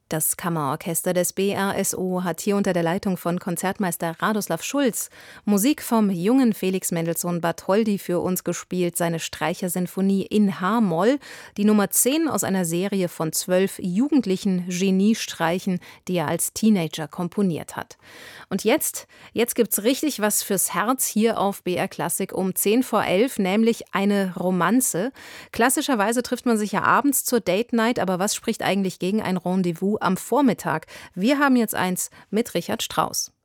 Das Kammerorchester des BRSO hat hier unter der Leitung von Konzertmeister Radoslav Schulz Musik vom jungen Felix Mendelssohn Bartholdy für uns gespielt, seine Streichersinfonie in H-Moll, die Nummer 10 aus einer Serie von 12 jugendlichen Geniestreichen, die er als Teenager komponiert hat. Und jetzt gibt's richtig was fürs Herz hier auf BR Klassik um 10 vor 11, nämlich eine Romanze. Klassischerweise trifft man sich ja abends zur Date Night, aber was spricht eigentlich gegen ein Rendezvous am Vormittag? Wir haben jetzt eins mit Richard Strauss.